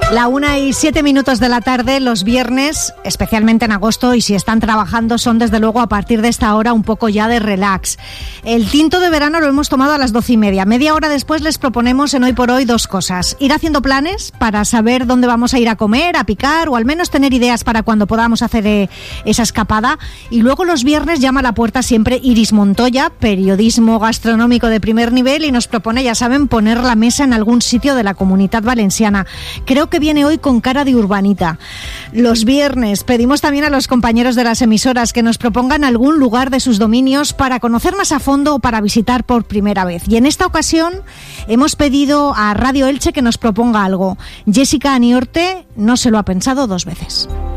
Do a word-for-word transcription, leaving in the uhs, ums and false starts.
La una y siete minutos de la tarde, los viernes, especialmente en agosto, y si están trabajando, son desde luego a partir de esta hora un poco ya de relax. El tinto de verano lo hemos tomado a las doce y media. Media hora después les proponemos en Hoy por Hoy dos cosas. Ir haciendo planes para saber dónde vamos a ir a comer, a picar, o al menos tener ideas para cuando podamos hacer eh, esa escapada. Y luego los viernes llama a la puerta siempre Iris Montoya, periodismo gastronómico de primer nivel, y nos propone, ya saben, poner la mesa en algún sitio de la Comunitat Valenciana. Creo que viene hoy con cara de urbanita. Los viernes pedimos también a los compañeros de las emisoras que nos propongan algún lugar de sus dominios para conocer más a fondo o para visitar por primera vez. Y en esta ocasión hemos pedido a Radio Elche que nos proponga algo. Jessica Aniorte no se lo ha pensado dos veces.